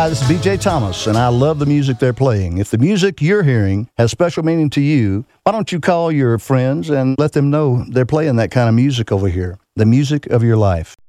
Hi, this is BJ Thomas, and I love the music they're playing. If the music you're hearing has special meaning to you, why don't you call your friends and let them know they're playing that kind of music over here, the music of your life.